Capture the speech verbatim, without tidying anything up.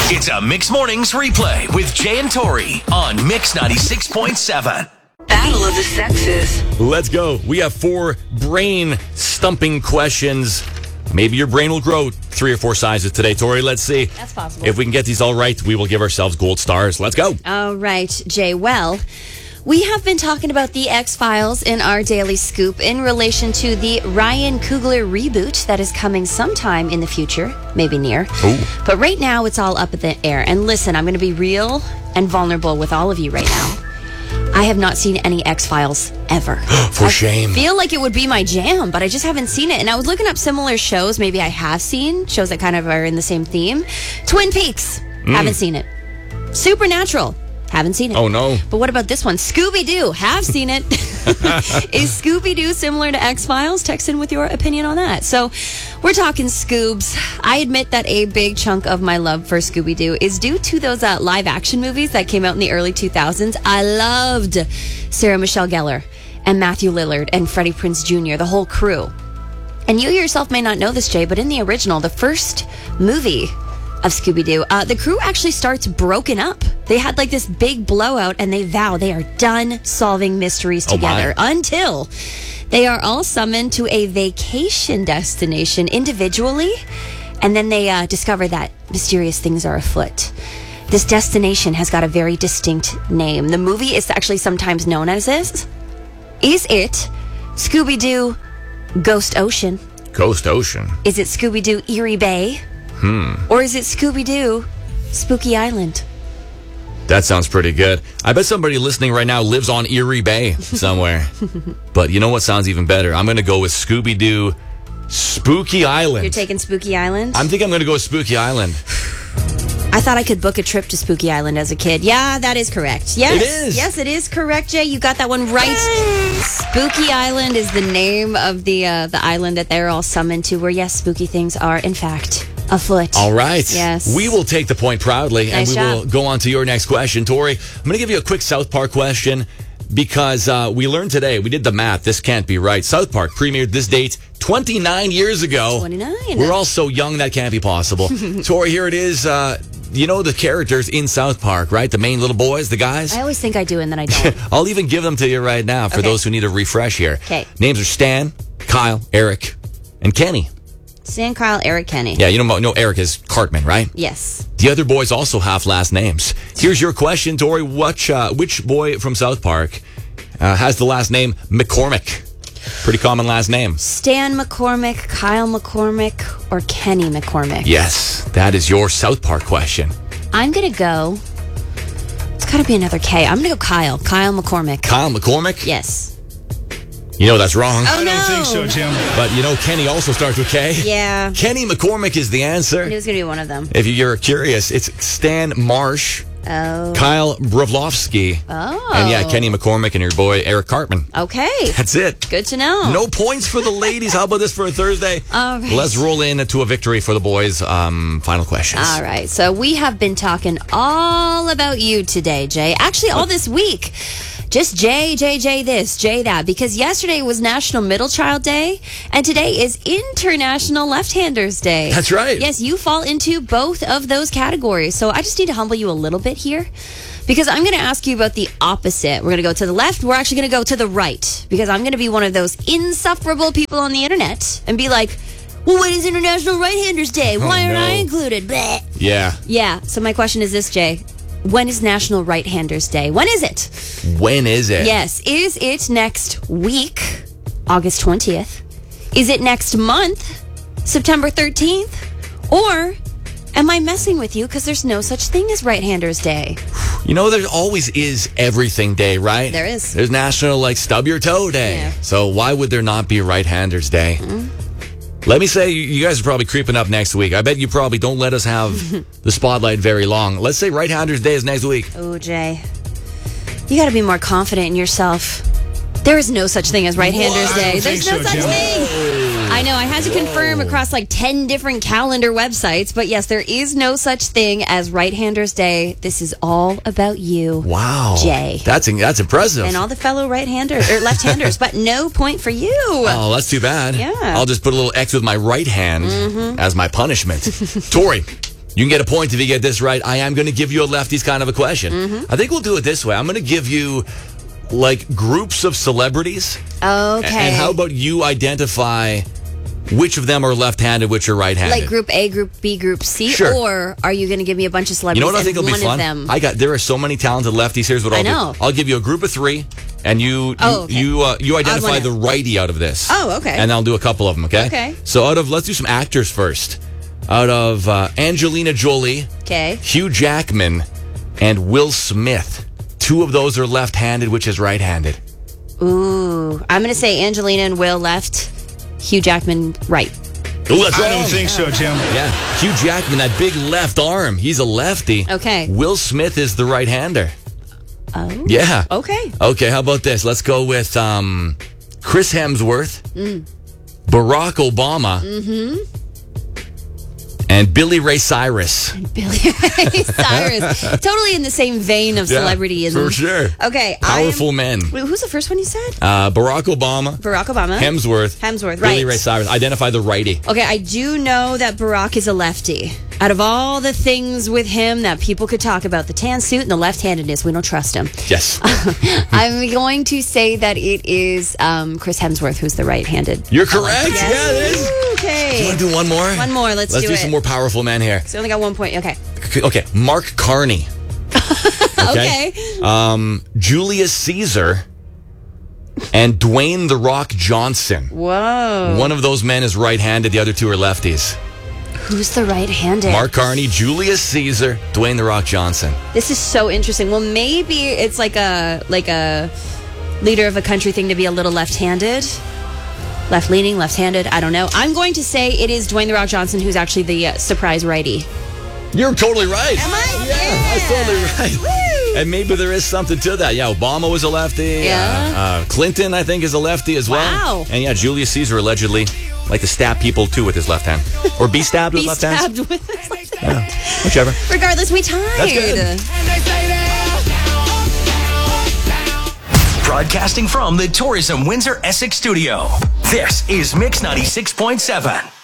It's a Mix Mornings replay with Jay and Tori on Mix ninety-six point seven. Battle of the Sexes. Let's go. We have four brain-stumping questions. Maybe your brain will grow three or four sizes today, Tori. Let's see. That's possible. If we can get these all right, we will give ourselves gold stars. Let's go. All right, Jay. Well, we have been talking about the X-Files in our Daily Scoop in relation to the Ryan Coogler reboot that is coming sometime in the future, maybe near. Ooh. But right now, it's all up in the air. And listen, I'm going to be real and vulnerable with all of you right now. I have not seen any X-Files ever. For I shame. I feel like it would be my jam, but I just haven't seen it. And I was looking up similar shows maybe I have seen, shows that kind of are in the same theme. Twin Peaks, Mm. haven't seen it. Supernatural, haven't seen it. Oh, no. But what about this one? Scooby-Doo, have seen it. Is Scooby-Doo similar to X-Files? Text in with your opinion on that. So we're talking Scoobs. I admit that a big chunk of my love for Scooby-Doo is due to those uh, live-action movies that came out in the early two thousands. I loved Sarah Michelle Gellar and Matthew Lillard and Freddie Prinze Junior, the whole crew. And you yourself may not know this, Jay, but in the original, the first movie of Scooby-Doo, uh, the crew actually starts broken up. They had like this big blowout and they vow they are done solving mysteries together oh until they are all summoned to a vacation destination individually, and then they uh, discover that mysterious things are afoot. This destination has got a very distinct name. The movie is actually sometimes known as this. Is it Scooby-Doo Ghost Ocean? Ghost Ocean. Is it Scooby-Doo Erie Bay? Hmm. Or is it Scooby-Doo Spooky Island? That sounds pretty good. I bet somebody listening right now lives on Erie Bay somewhere. But you know what sounds even better? I'm going to go with Scooby-Doo Spooky Island. You're taking Spooky Island? I'm thinking I'm going to go with Spooky Island. I thought I could book a trip to Spooky Island as a kid. Yeah, that is correct. Yes. It is. Yes, it is correct, Jay. You got that one right. Spooky Island is the name of the uh, the island that they're all summoned to, where, yes, spooky things are, in fact, afoot. All right. Yes. We will take the point proudly, and Nice we job. will go on to your next question. Tori, I'm going to give you a quick South Park question because uh, we learned today, we did the math, this can't be right. South Park premiered this date twenty-nine years ago. twenty-nine. We're all so young, that can't be possible. Tori, here it is. Uh, you know the characters in South Park, right? The main little boys, the guys? I always think I do, and then I don't. I'll even give them to you right now for Okay. those who need a refresh here. Okay. Names are Stan, Kyle, Eric, and Kenny. Stan, Kyle, Eric, Kenny. Yeah, you know, no, Eric is Cartman, right? Yes. The other boys also have last names. Here's your question, Tori. Which, uh, which boy from South Park uh, has the last name McCormick? Pretty common last name. Stan McCormick, Kyle McCormick, or Kenny McCormick? Yes, that is your South Park question. I'm going to go... It's got to be another K. I'm going to go Kyle. Kyle McCormick. Kyle McCormick? Yes. You know that's wrong. Oh, no. I don't think so, Jim. But you know Kenny also starts with K. Yeah. Kenny McCormick is the answer. It was going to be one of them. If you're curious, it's Stan Marsh, Oh. Kyle Bravlovsky, Oh. and yeah, Kenny McCormick and your boy Eric Cartman. Okay. That's it. Good to know. No points for the ladies. How about this for a Thursday? All right. Let's roll in to a victory for the boys. Um, final questions. All right. So we have been talking all about you today, Jay. Actually, all this week. Just Jay, Jay, Jay this, Jay that. Because yesterday was National Middle Child Day, and today is International Left-Handers Day. That's right. Yes, you fall into both of those categories. So I just need to humble you a little bit here, because I'm going to ask you about the opposite. We're going to go to the left. We're actually going to go to the right, because I'm going to be one of those insufferable people on the internet and be like, well, when is International Right-Handers Day? Why Oh, aren't no. I included? Bleh. Yeah. Yeah. So my question is this, Jay. When is National Right-Handers Day? When is it? When is it? Yes. Is it next week, August twentieth? Is it next month, September thirteenth? Or am I messing with you because there's no such thing as Right-Handers Day? You know, there always is everything day, right? There is. There's National, like, Stub Your Toe Day. Yeah. So why would there not be Right-Handers Day? Mm-hmm. Let me say, you- you guys are probably creeping up next week. I bet you probably don't let us have the spotlight very long. Let's say Right-Handers Day is next week. Oh, Jay. You got to be more confident in yourself. There is no such thing as Right-Handers I Day. don't There's think no so, such Jim. thing. I know. I had to confirm across like ten different calendar websites. But yes, there is no such thing as Right-Handers Day. This is all about you. Wow. Jay. That's that's impressive. And all the fellow right-handers, or left-handers. But no point for you. Oh, that's too bad. Yeah. I'll just put a little X with my right hand Mm-hmm. as my punishment. Tori, You can get a point if you get this right. I am going to give you a lefties kind of a question. Mm-hmm. I think we'll do it this way. I'm going to give you like groups of celebrities. Okay. And how about you identify which of them are left-handed, which are right-handed? Like Group A, Group B, Group C? Sure. Or are you going to give me a bunch of You celebrities know what I think and will be one fun? of them? I got there are so many talented lefties. Here's what I'll I know. do. I'll give you a group of three, and you you Oh, okay. you, uh, you identify one the out. righty out of this. Oh, okay. And I'll do a couple of them. Okay. Okay. So out of let's do some actors first. Out of uh, Angelina Jolie, Okay. Hugh Jackman, and Will Smith. Two of those are left-handed, which is right-handed. Ooh. I'm going to say Angelina and Will left, Hugh Jackman right. Ooh, that's I wrong. don't think so, Tim. Yeah, Hugh Jackman, that big left arm. He's a lefty. Okay. Will Smith is the right-hander. Oh. Yeah. Okay. Okay, how about this? Let's go with um, Chris Hemsworth, Barack Obama, and Billy Ray Cyrus. Billy Ray Cyrus. Totally in the same vein of celebrity. Yeah, for sure. Okay. Powerful I'm, men. Wait, who's the first one you said? Uh, Barack Obama, Barack Obama. Hemsworth, Hemsworth, Billy right. Ray Cyrus. Identify the righty. Okay, I do know that Barack is a lefty. Out of all the things with him that people could talk about, the tan suit and the left-handedness, we don't trust him. Yes. I'm going to say that it is um, Chris Hemsworth who's the right-handed. You're correct. Yes. Yeah, it is. Do Okay. you want to do one more? One more. Let's, Let's do, do it. some more powerful men here. So I only got one point. Okay. Okay, Mark Carney. Okay. Um, Julius Caesar and Dwayne The Rock Johnson. Whoa. One of those men is right-handed. The other two are lefties. Who's the right-handed? Mark Carney, Julius Caesar, Dwayne The Rock Johnson. This is so interesting. Well, maybe it's like a like a leader of a country thing to be a little left-handed. Left-leaning, left-handed. I don't know. I'm going to say it is Dwayne The Rock Johnson who's actually the uh, surprise righty. You're totally right. Am I? Yeah, Yeah. that's totally right. Woo. And maybe there is something to that. Yeah, Obama was a lefty. Yeah. Uh, uh, Clinton, I think, is a lefty as well. Wow. And yeah, Julius Caesar allegedly like to stab people too with his left hand, or be stabbed with Be left hand. stabbed with his left hand. Yeah, whichever. Regardless, we tied. That's good. Broadcasting from the Tourism Windsor Essex studio. This is Mix ninety-six point seven.